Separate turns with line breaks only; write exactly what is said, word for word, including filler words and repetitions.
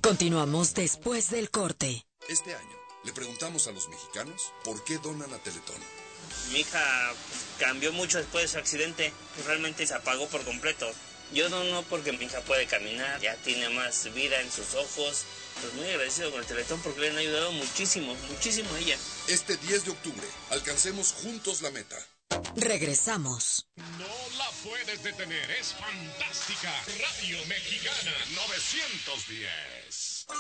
Continuamos después del corte.
Este año le preguntamos a los mexicanos por qué donan a Teletón.
Mi hija cambió mucho después de su accidente, realmente se apagó por completo. Yo dono porque mi hija puede caminar, ya tiene más vida en sus ojos. Pues muy agradecido con el Teletón porque le han ayudado muchísimo, muchísimo a ella.
Este diez de octubre, alcancemos juntos la meta.
Regresamos.
No la puedes detener, es fantástica. Radio Mexicana novecientos diez.